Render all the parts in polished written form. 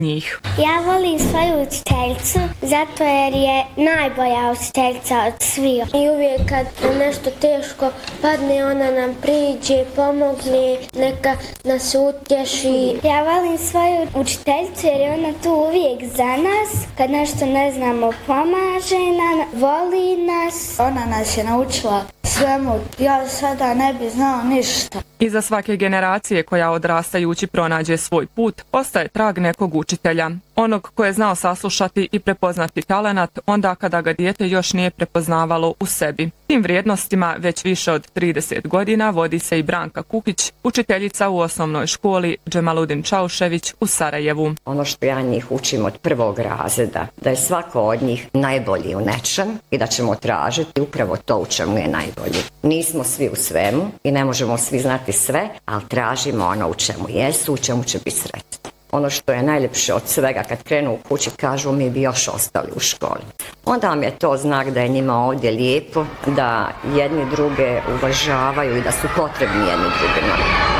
njih. Ja volim svoju učiteljicu zato jer je najbolja učiteljica od svih. I uvijek kad nešto teško padne, ona nam priđe, pomogne, neka nas utješi. Ja volim svoju učiteljicu jer je ona tu uvijek za nas. Kad nešto ne znamo, pomaže nam, voli nas. Ona nas je naučila svemu. Ja sada ne bi znao ništa. Iza svake generacije koja odrastajući pronađe svoj put, ostaje trag nekog učitelja. Onog ko je znao saslušati i prepoznati talenat onda kada ga dijete još nije prepoznavalo u sebi. Tim vrijednostima već više od 30 godina vodi se i Branka Kukić, učiteljica u osnovnoj školi Džemaludin Čaušević u Sarajevu. Ono što ja njih učim od prvog razreda, da je svako od njih najbolji u nečem i da ćemo tražiti upravo to u čemu je najbolji. Nismo svi u svemu i ne možemo svi znati sve, ali tražimo ono u čemu jesu, u čemu će biti sretni. Ono što je najljepše od svega, kad krenu u kući kažu mi bi još ostali u školi. Onda vam je to znak da je njima ovdje lijepo, da jedni druge uvažavaju i da su potrebni jedni drugima.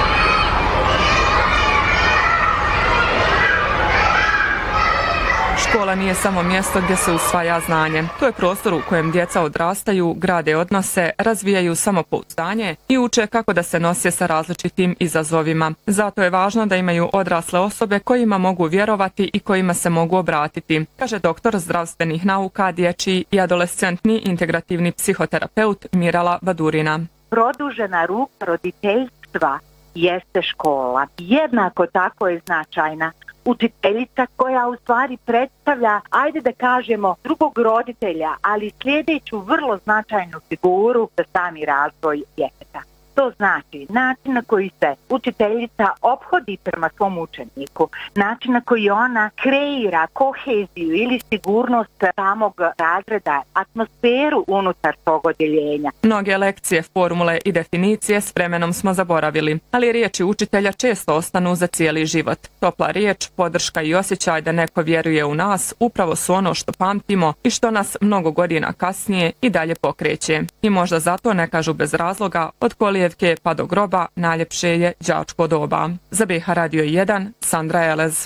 Škola nije samo mjesto gdje se usvaja znanje. To je prostor u kojem djeca odrastaju, grade odnose, razvijaju samopouzdanje i uče kako da se nose sa različitim izazovima. Zato je važno da imaju odrasle osobe kojima mogu vjerovati i kojima se mogu obratiti, kaže doktor zdravstvenih nauka, dječji i adolescentni integrativni psihoterapeut Mirala Badurina. Produžena ruka roditeljstva jeste škola. Jednako tako je značajna učiteljica koja u stvari predstavlja, ajde da kažemo, drugog roditelja, ali sljedeću vrlo značajnu figuru za sami razvoj djeteta. To znači način na koji se učiteljica ophodi prema svom učeniku, način na koji ona kreira koheziju ili sigurnost samog razreda, atmosferu unutar tog odjeljenja. Mnoge lekcije, formule i definicije s vremenom smo zaboravili, ali riječi učitelja često ostanu za cijeli život. Topla riječ, podrška i osjećaj da neko vjeruje u nas upravo su ono što pamtimo i što nas mnogo godina kasnije i dalje pokreće. I možda zato ne kažu bez razloga od kolijevke pa do groba najljepše je đačko doba. Za BiH Radio 1, Sandra Elez.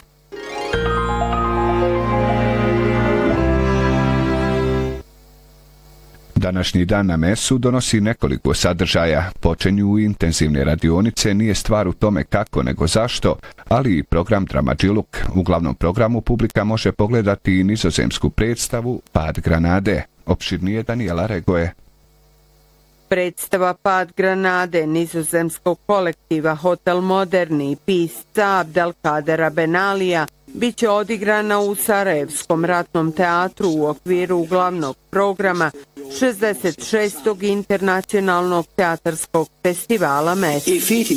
Današnji dan na mesu donosi nekoliko sadržaja. Počinju intenzivne radionice, nije stvar u tome kako nego zašto, ali i program Dramadžiluk. U glavnom programu publika može pogledati i nizozemsku predstavu Pad granade. Opširnije Daniela Regoje. Predstava Pad granade nizozemskog kolektiva Hotel Moderni i pisca Abdelkadera Benalija bit će odigrana u Sarajevskom ratnom teatru u okviru glavnog programa 66. internacionalnog teatarskog festivala MES.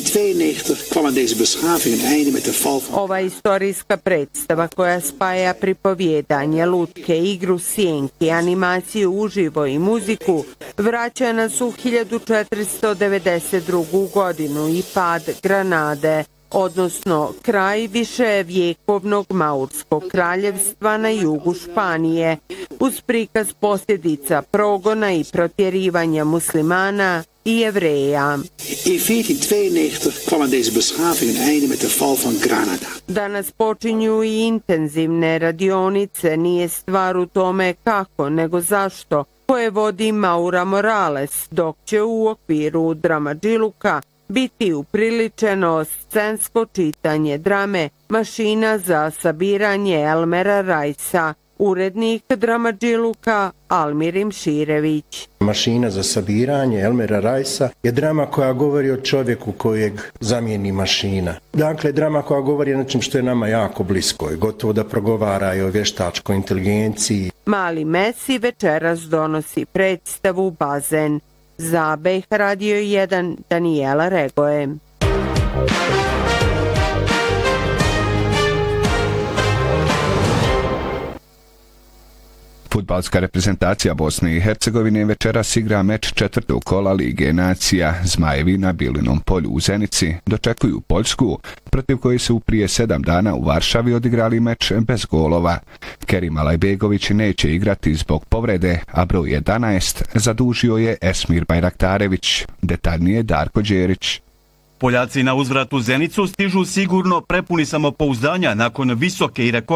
Ova istorijska predstava koja spaja pripovjedanje, lutke, igru sjenki, animaciju uživo i muziku vraća nas u 1492. godinu i pad granade, odnosno kraj viševjekovnog Maurskog kraljevstva na jugu Španije, uz prikaz posljedica progona i protjerivanja muslimana i Jevreja. Danas počinju i intenzivne radionice, nije stvar u tome kako, nego zašto, koje vodi Maura Morales, dok će u okviru Dramadžiluka biti upriličeno scensko čitanje drame Mašina za sabiranje Elmera Rajsa, urednik Dramadžiluka Almirim Širević. Mašina za sabiranje Elmera Rajsa je drama koja govori o čovjeku kojeg zamijeni mašina. Dakle, drama koja govori o nečem što je nama jako blisko i gotovo da progovara i o vještačkoj inteligenciji. Mali Mesi večeras donosi predstavu Bazen. Za BiH Radio 1, Daniela Regoje. Fudbalska reprezentacija Bosne i Hercegovine večeras igra meč četvrtog kola Lige nacija. Zmajevi na Bilinom polju u Zenici dočekuju Poljsku, protiv koji su prije 7 dana u Varšavi odigrali meč bez golova. Kerim Alajbegović neće igrati zbog povrede, a broj 11 zadužio je Esmir Bajraktarević. Detaljnije Darko Đerić. Poljaci na uzvrat u Zenicu stižu sigurno prepuni samopouzdanja nakon visoke i rekordne